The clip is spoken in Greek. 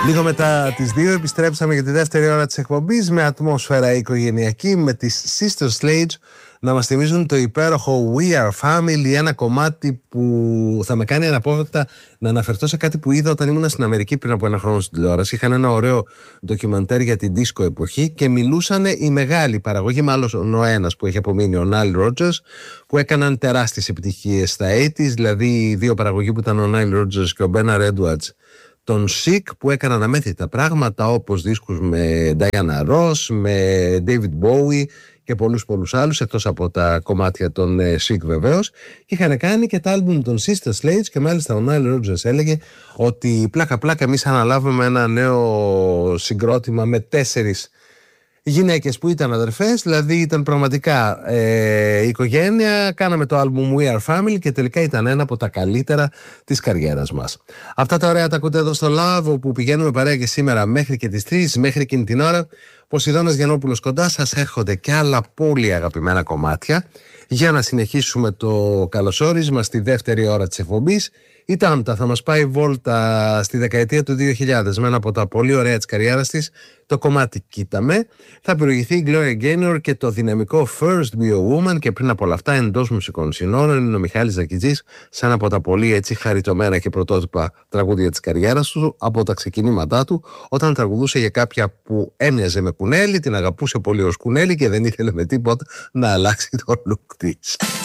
Λίγο μετά τις 2 επιστρέψαμε για τη δεύτερη ώρα της εκπομπής με ατμόσφαιρα οικογενειακή, με τις Sister Sledge να μας θυμίζουν το υπέροχο We Are Family, ένα κομμάτι που θα με κάνει αναπόφευκτα να αναφερθώ σε κάτι που είδα όταν ήμουν στην Αμερική πριν από ένα χρόνο στην τηλεόραση. Είχαν ένα ωραίο ντοκιμαντέρ για την disco εποχή και μιλούσαν οι μεγάλοι παραγωγοί, μάλλον ο ένας που έχει απομείνει, ο Nile Rodgers, που έκαναν τεράστιες επιτυχίες στα 80's, δηλαδή οι δύο παραγωγοί που ήταν ο Nile Rodgers και ο Bernard Edwards, τον Chic, που έκαναν αμέθητα πράγματα όπως δίσκους με Diana Ross, με David Bowie και πολλούς άλλους, εκτός από τα κομμάτια των Chic βεβαίως, και είχαν κάνει και τα άλμπουμ των Sister Sledge. Και μάλιστα ο Nile Rodgers έλεγε ότι πλάκα εμείς αναλάβουμε ένα νέο συγκρότημα με 4 γυναίκες που ήταν αδερφές, δηλαδή ήταν πραγματικά οικογένεια. Κάναμε το άλμπουμ We Are Family και τελικά ήταν ένα από τα καλύτερα της καριέρας μας. Αυτά τα ωραία τα ακούτε εδώ στο Love, όπου πηγαίνουμε παρέα και σήμερα μέχρι και τις 3, μέχρι εκείνη την ώρα. Ποσειδώνας Γιαννόπουλος κοντά σας, έρχονται και άλλα πολύ αγαπημένα κομμάτια για να συνεχίσουμε το καλωσόρισμα στη δεύτερη ώρα της εκπομπής. Η Τάμτα θα μας πάει βόλτα στη δεκαετία του 2000 με ένα από τα πολύ ωραία της καριέρας της, το κομμάτι «Κοίτα με». Θα προηγηθεί η Gloria Gaynor και το δυναμικό First Be a Woman, και πριν από όλα αυτά εντός μουσικών συνόρων είναι ο Μιχάλης Ζακιτζής σε ένα από τα πολύ έτσι χαριτωμένα και πρωτότυπα τραγούδια της καριέρας του, από τα ξεκινήματά του, όταν τραγουδούσε για κάποια που έμοιαζε με κουνέλι, την αγαπούσε πολύ ως κουνέλι και δεν ήθελε με τίποτα να αλλάξει το look της.